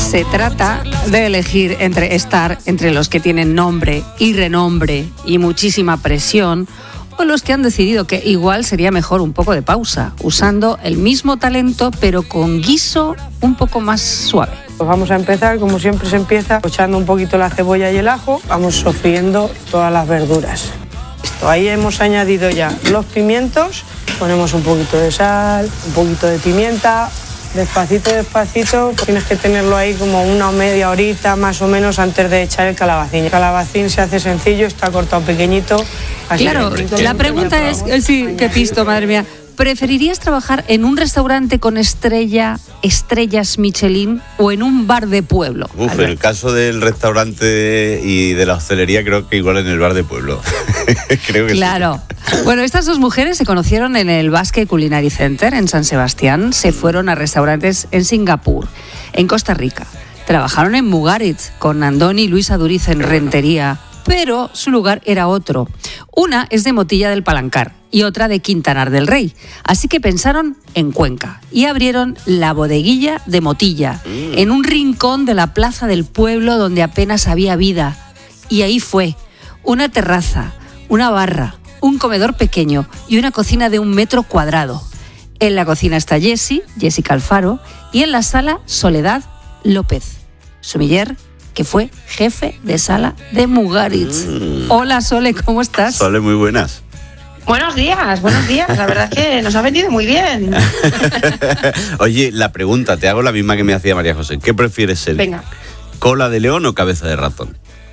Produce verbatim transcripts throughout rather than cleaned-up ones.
Se trata de elegir entre estar entre los que tienen nombre y renombre y muchísima presión, o los que han decidido que igual sería mejor un poco de pausa, usando el mismo talento pero con guiso un poco más suave. Pues vamos a empezar, como siempre se empieza, echando un poquito la cebolla y el ajo. Vamos sofriendo todas las verduras. Esto, ahí hemos añadido ya los pimientos. Ponemos un poquito de sal, un poquito de pimienta. Despacito, despacito. Tienes que tenerlo ahí como una o media horita más o menos antes de echar el calabacín. El calabacín se hace sencillo, está cortado pequeñito. Así claro, la pregunta es, sí, qué pisto, madre mía. ¿Preferirías trabajar en un restaurante con estrella, estrellas Michelin o en un bar de pueblo? Uf, en el caso del restaurante y de la hostelería, creo que igual en el bar de pueblo. Creo que claro. Sí. Bueno, estas dos mujeres se conocieron en el Basque Culinary Center en San Sebastián. Se fueron a restaurantes en Singapur, en Costa Rica. Trabajaron en Mugaritz con Andoni y Luisa Duriz en Rentería, pero su lugar era otro. Una es de Motilla del Palancar y otra de Quintanar del Rey. Así que pensaron en Cuenca y abrieron la bodeguilla de Motilla, mm. en un rincón de la plaza del pueblo donde apenas había vida. Y ahí fue, una terraza, una barra, un comedor pequeño y una cocina de un metro cuadrado. En la cocina está Jessie, Jessica Alfaro, y en la sala Soledad López, sumiller, que fue jefe de sala de Mugaritz. Mm. Hola, Sole, ¿cómo estás? Sole, muy buenas. Buenos días, buenos días. La verdad es que nos ha vendido muy bien. Oye, la pregunta, te hago la misma que me hacía María José. ¿Qué prefieres ser? Venga. ¿Cola de león o cabeza de ratón?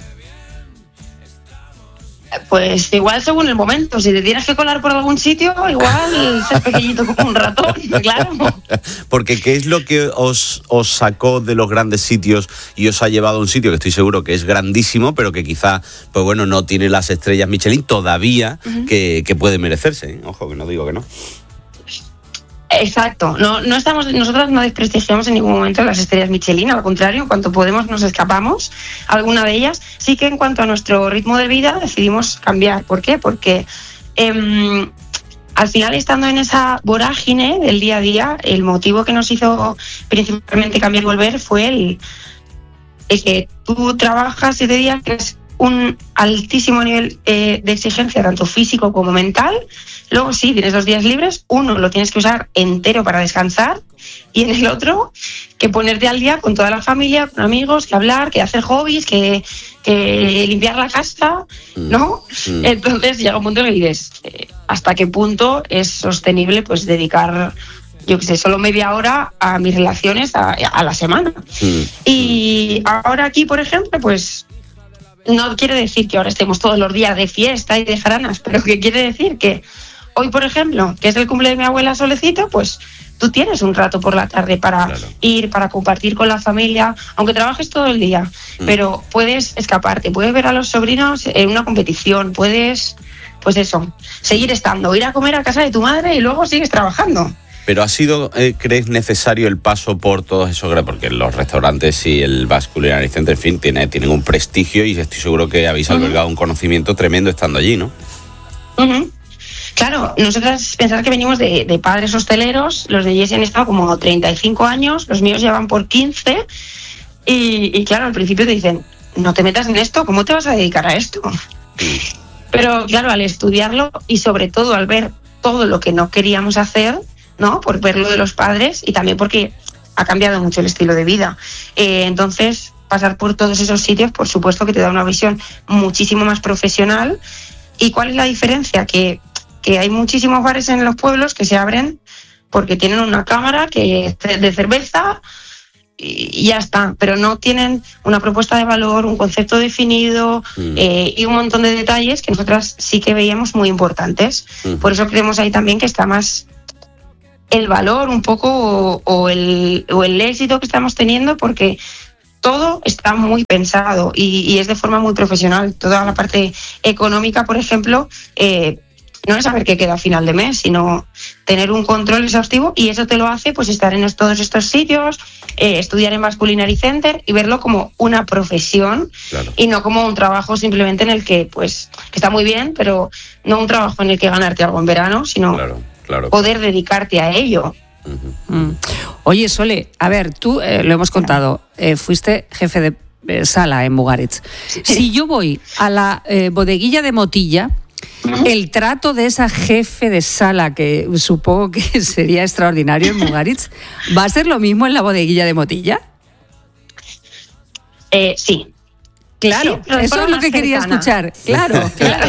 Pues igual según el momento. Si te tienes que colar por algún sitio, igual ser pequeñito como un ratón, claro. Porque ¿qué es lo que os, os sacó de los grandes sitios y os ha llevado a un sitio que estoy seguro que es grandísimo, pero que quizá, pues bueno, no tiene las estrellas Michelin todavía, uh-huh. que, que puede merecerse, ¿eh? Ojo, que no digo que no. Exacto, no, no estamos, nosotros no desprestigiamos en ningún momento las estrellas Michelin, al contrario, en cuanto podemos nos escapamos, alguna de ellas. Sí que en cuanto a nuestro ritmo de vida decidimos cambiar. ¿Por qué? Porque eh, al final, estando en esa vorágine del día a día, el motivo que nos hizo principalmente cambiar y volver fue el, el que tú trabajas siete días, que es un altísimo nivel eh, de exigencia, tanto físico como mental. Luego sí, tienes dos días libres, uno lo tienes que usar entero para descansar y en el otro que ponerte al día con toda la familia, con amigos, que hablar, que hacer hobbies, que, que limpiar la casa, ¿no? Mm. Entonces llega un punto en el que dices, eh, ¿hasta qué punto es sostenible pues dedicar, yo qué sé, solo media hora a mis relaciones a, a la semana? Mm. Y ahora aquí, por ejemplo, pues no quiere decir que ahora estemos todos los días de fiesta y de jaranas, pero que quiere decir que hoy, por ejemplo, que es el cumple de mi abuela Solecito, pues tú tienes un rato por la tarde para claro. ir, para compartir con la familia, aunque trabajes todo el día, mm. pero puedes escaparte, puedes ver a los sobrinos en una competición, puedes, pues eso, seguir estando, ir a comer a casa de tu madre y luego sigues trabajando. Pero ¿ha sido, eh, crees, necesario el paso por todos esos? Porque los restaurantes y el Basque Culinary Center, en fin, tiene, tienen un prestigio y estoy seguro que habéis uh-huh. albergado un conocimiento tremendo estando allí, ¿no? Uh-huh. Claro, nosotras pensar que venimos de, de padres hosteleros, los de Jessie han estado como treinta y cinco años, los míos llevan por quince y, y claro, al principio te dicen, no te metas en esto, ¿cómo te vas a dedicar a esto? Pero claro, al estudiarlo y sobre todo al ver todo lo que no queríamos hacer, ¿no? Por ver lo de los padres y también porque ha cambiado mucho el estilo de vida. Eh, entonces, pasar por todos esos sitios, por supuesto que te da una visión muchísimo más profesional. ¿Y cuál es la diferencia? Que, que hay muchísimos bares en los pueblos que se abren porque tienen una cámara que de cerveza y ya está, pero no tienen una propuesta de valor, un concepto definido mm. eh, y un montón de detalles que nosotras sí que veíamos muy importantes. Mm. Por eso creemos ahí también que está más el valor un poco o, o, el, o el éxito que estamos teniendo, porque todo está muy pensado y, y es de forma muy profesional. Toda la parte económica, por ejemplo, eh, no es saber qué queda a final de mes, sino tener un control exhaustivo, y eso te lo hace pues estar en todos estos sitios, eh, estudiar en Basque Culinary Center y verlo como una profesión. Claro. Y no como un trabajo simplemente en el que, pues, que está muy bien, pero no un trabajo en el que ganarte algo en verano, sino claro. Claro. poder dedicarte a ello. Uh-huh. Mm. Oye, Sole, a ver, tú eh, lo hemos contado, eh, fuiste jefe de eh, sala en Mugaritz. Si yo voy a la eh, bodeguilla de Motilla, el trato de esa jefe de sala, que supongo que sería extraordinario en Mugaritz, ¿va a ser lo mismo en la bodeguilla de Motilla? Eh, sí. Claro, Sí, eso es lo que quería cercana. escuchar. Claro, claro.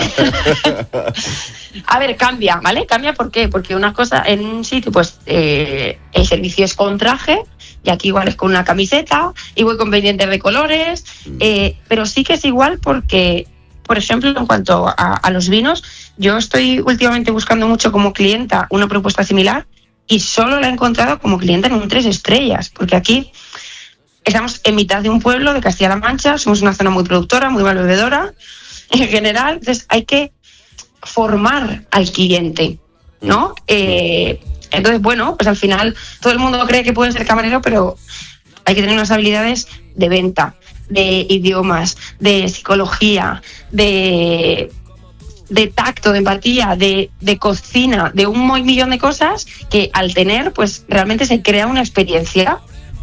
A ver, cambia, ¿vale? Cambia, ¿por qué? Porque una cosa, en un sitio, pues eh, el servicio es con traje, y aquí igual es con una camiseta, y voy con pendientes de colores, eh, pero sí que es igual porque, por ejemplo, en cuanto a, a los vinos, yo estoy últimamente buscando mucho como clienta una propuesta similar, y solo la he encontrado como clienta en un tres estrellas, porque aquí estamos en mitad de un pueblo de Castilla-La Mancha, somos una zona muy productora, muy mal bebedora en general, entonces hay que formar al cliente, ¿no? Eh, entonces, bueno, pues al final todo el mundo cree que puede ser camarero, pero hay que tener unas habilidades de venta, de idiomas, de psicología, de, de tacto, de empatía, de, de cocina, de un millón de cosas que al tener, pues realmente se crea una experiencia.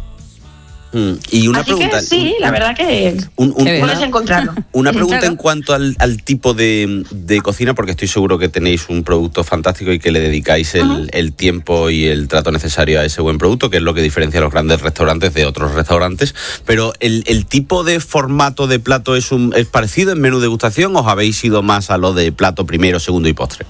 Y una Así pregunta. que sí, la verdad que un, un, puedes encontrarlo. Una pregunta Claro. en cuanto al, al tipo de, de cocina, porque estoy seguro que tenéis un producto fantástico y que le dedicáis el, Uh-huh. el tiempo y el trato necesario a ese buen producto, que es lo que diferencia a los grandes restaurantes de otros restaurantes. Pero el, el tipo de formato de plato es, un, es parecido en menú degustación, ¿o os habéis ido más a lo de plato primero, segundo y postre?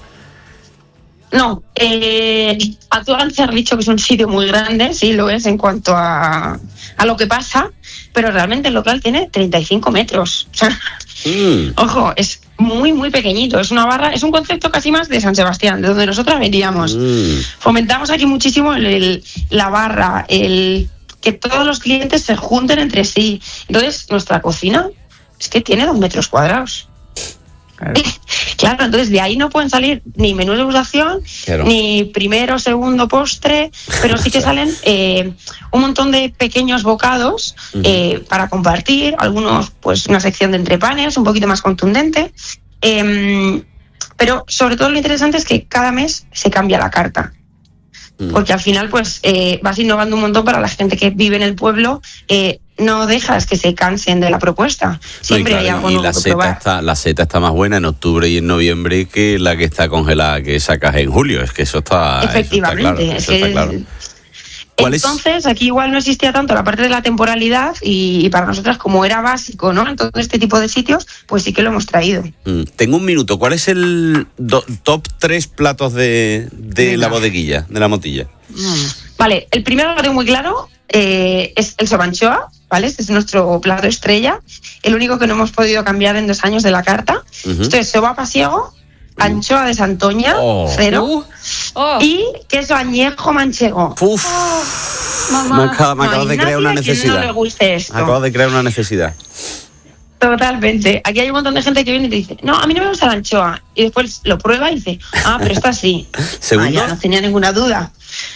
No, eh, a tú antes has dicho que es un sitio muy grande, sí lo es en cuanto a, a lo que pasa, pero realmente el local tiene treinta y cinco metros. O sea, Mm. ojo, es muy, muy pequeñito. Es una barra, es un concepto casi más de San Sebastián, de donde nosotros veníamos. Mm. Fomentamos aquí muchísimo el, el- la barra, el que todos los clientes se junten entre sí. Entonces, nuestra cocina es que tiene dos metros cuadrados. Claro. Claro, entonces de ahí no pueden salir ni menú de degustación, Claro. ni primero, segundo postre, pero sí que salen eh, un montón de pequeños bocados eh, para compartir, algunos pues una sección de entrepanes un poquito más contundente, eh, pero sobre todo lo interesante es que cada mes se cambia la carta. Porque al final pues eh, vas innovando un montón para la gente que vive en el pueblo, eh, no dejas que se cansen de la propuesta, siempre No, y claro, hay algo y nuevo la que seta probar. está, la seta está más buena en octubre y en noviembre que la que está congelada que sacas en julio. Es que eso está, Efectivamente, eso está claro. es Eso que- está claro. ¿Cuál es? Entonces, aquí igual no existía tanto la parte de la temporalidad y, y para nosotras, como era básico, ¿no? En todo este tipo de sitios, pues sí que lo hemos traído. Mm, Tengo un minuto. ¿Cuál es el do- top tres platos de, de Venga. la bodeguilla, de la Motilla? Vale, el primero lo tengo muy claro, eh, es el sobanchoa, ¿vale? Este es nuestro plato estrella, el único que no hemos podido cambiar en dos años de la carta. Ujú. Esto es soba pasiego, anchoa de Santoña, Oh. cero, Uh, oh, y queso añejo manchego. Uf, mamá. me acaba- me No acabas hay de crear una nadie a quien necesidad. no le guste esto. Me acabas de crear una necesidad. Totalmente. Aquí hay un montón de gente que viene y te dice, no, a mí no me gusta la anchoa. Y después lo prueba y dice, ah, pero esta sí. ¿Segundo? Ah, ya no tenía ninguna duda.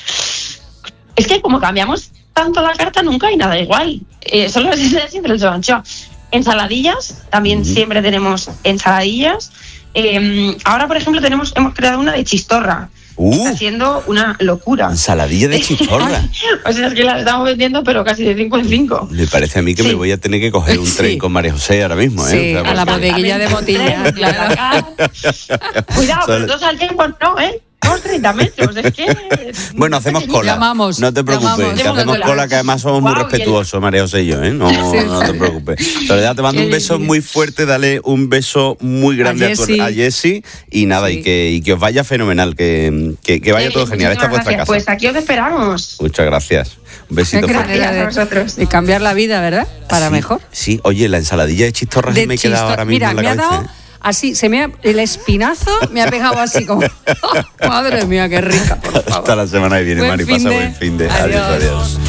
Es que como cambiamos tanto la carta, nunca hay nada igual. Eh, solo es siempre el anchoa. Ensaladillas, también siempre tenemos ensaladillas. Eh, ahora, por ejemplo, tenemos hemos creado una de chistorra. Uh. Está siendo una locura. Ensaladilla de chistorra. O sea, es que la estamos vendiendo, pero casi de cinco en cinco. Me parece a mí que Sí. me voy a tener que coger un Sí. tren con María José ahora mismo, ¿eh? Sí, O sea, a la porque- bodeguilla de Motilla, claro. Cuidado, Sale. pero dos al tiempo no, ¿eh? Dos treinta metros, es que... Bueno, hacemos cola. Llamamos, no te preocupes, llamamos. que Hacemos hacemos cola. cola, que además somos muy Guau, y el- respetuosos, María José y yo, ¿eh? No, Sí. no te preocupes. Soledad, te mando un Qué beso bien. muy fuerte, dale un beso muy grande a, tu- Jessie. a Jessie y nada, Sí. y, que, y que os vaya fenomenal, que, que, que vaya Eh, todo genial. Esta es muchísimas vuestra gracias. casa. Pues aquí os esperamos. Muchas gracias. Un besito Qué fuerte. manera a vosotros. de, de cambiar la vida, ¿verdad? Para Sí, mejor. Sí, oye, la ensaladilla de chistorras De me he quedado chisto- ahora mismo Mira, en la me ha cabeza. dado ¿eh? así, se me ha, el espinazo me ha pegado así como, madre mía, qué rica, por favor. Hasta la semana que viene, Buen Mari. fin Pasa de- buen fin de. Adiós. Adiós, adiós.